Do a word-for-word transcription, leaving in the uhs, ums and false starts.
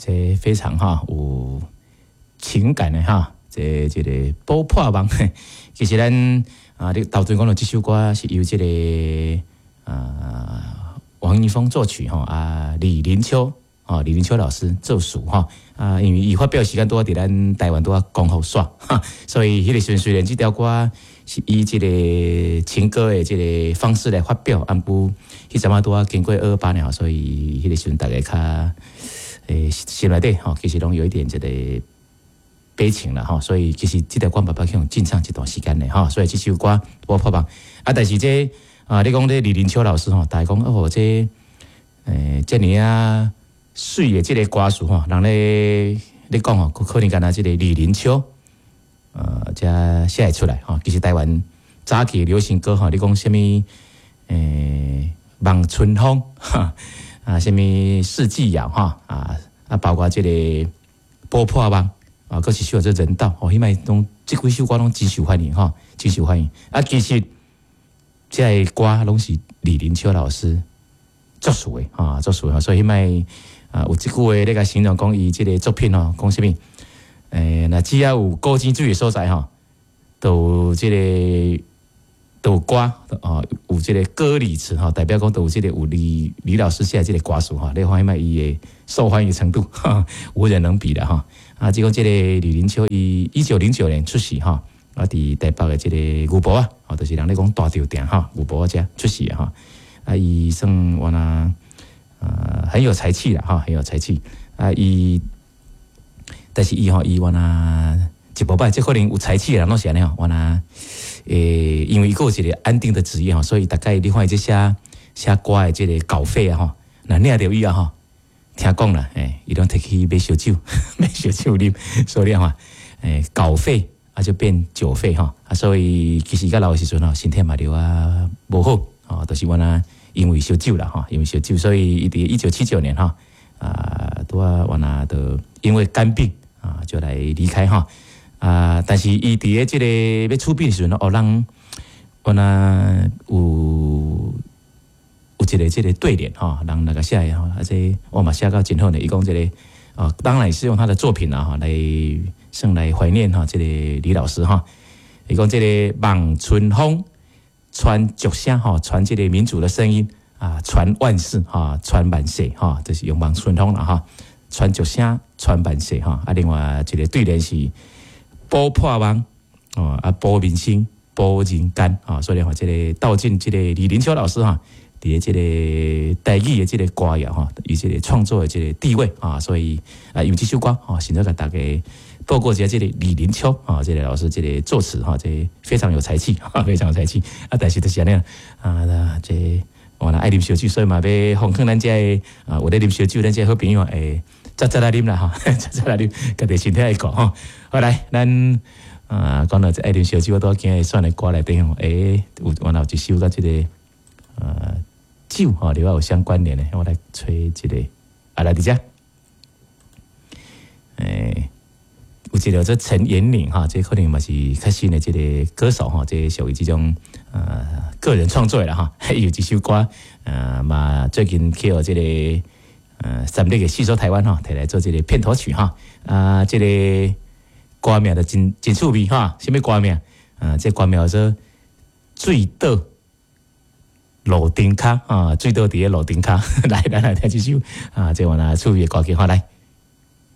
这非常哈有情感的哈，这这个补破梦。其实咱啊，你头先讲到这首歌是由这个啊王一峰作曲哈，啊李林秋啊李林秋老师作词哈。啊，因为伊发表时间多伫咱台湾都要讲好耍，所以迄个时阵虽然这条歌是以这个情歌的这个方式来发表，安不迄阵啊都要经过二二八年，所以迄个时阵大家较诶心内底吼，其实拢有一点这个悲情啦吼，所以其实这条歌爸爸去用进唱一段时间的吼，所以这首歌无破棒啊，但是这啊，你讲这李林秋老师吼，大家讲哦这诶这年啊。水的这个歌词吼，人咧咧讲吼，可能干那这个李林秋，呃，才写出来吼。其实台湾早期流行歌吼，你讲什么诶，望春风哈啊，什么四季谣哈啊啊，包括这个波破梦啊，佫是像这人道吼，迄摆拢即几首歌拢真受欢迎吼，真受欢迎。啊，其实这个歌拢是李林秋老师作词的啊，作词的，所以迄摆。啊，有即句话咧，甲形容讲伊即个作品吼，讲什么？诶，那只要有高井水的所在吼，都有即个都有歌哦，有即个歌理词吼，代表讲都有即个有李李老师写的即个歌词吼，你看迄摆伊的受欢迎程度，哈，无人能比的哈。啊，即讲即个李林秋，伊一九零九年出世哈，啊，伫台北的即个牛埔啊，哦，就是人咧讲大稻埕哈，牛埔遮出世哈。啊，伊算我那。呃，很有才气啦，哈，很有才气啊！伊，但是伊吼，伊我那一部摆，这可能有才气的人拢是安尼吼，我那诶，因为伊有一个安定的职业吼，所以大概你看伊这写写歌的这个稿费啊吼，那领着伊啊吼，听讲啦，诶，伊拢摕去买烧酒，买烧酒啉，所以吼，诶，稿费啊就变酒费吼，啊，所以其实甲老时阵吼，身体嘛着啊无好，哦，就是我那。因为烧酒啦哈，因为烧酒，所以伊伫一九七九年哈啊，拄啊我那的因为肝病啊，就来离开哈啊。但是伊伫咧即个要出殡的时阵，哦，让我那有有一个即个对联哈，让那个写的哈，而且我嘛写到真好呢。伊讲即个啊，当然也是用他的作品啦哈来算来怀念哈，即个李老师哈。伊讲即个望春风。传竹声哈，传这个民主的声音啊，传万世哈，传万世哈，这是用望春风了哈。传竹声，传万世哈。啊，另外一个对联是补破梦哦，啊补民生，补人间啊。所以话，这个道尽这个李林秋老师哈，伫这个台语的这个歌谣哈，以这个创作的这个地位啊，所以啊，用这首歌啊，现在给大家。透过这这个李林秋啊，这个老师这个作词哈，这非常有才气啊，非常有才气啊。但是就是安尼啊，这我那爱啉烧酒，所以嘛要奉劝咱这啊，有咧啉烧酒，咱这好朋友诶，早早来啉啦哈，早早来啉，家己身体会顾哈。好来，咱啊讲到这爱啉烧酒，我都今日选的歌内底吼，诶，有我有一首甲这个呃酒哈，另外有相关联的，我来吹这个啊来伫遮，诶。有一个这陈延岭哈，这可能嘛是较新的这个歌手哈，这属于这种呃个人创作的哈，有一首歌呃嘛最近去有这个呃三立的戏说台湾哈，摕来做这个片头曲哈啊，这个歌名就真真趣味哈，什么歌名啊？这歌名叫做醉倒路灯卡啊，醉倒伫个路灯卡，来来来听这首啊，这我拿趣味的歌曲哈来。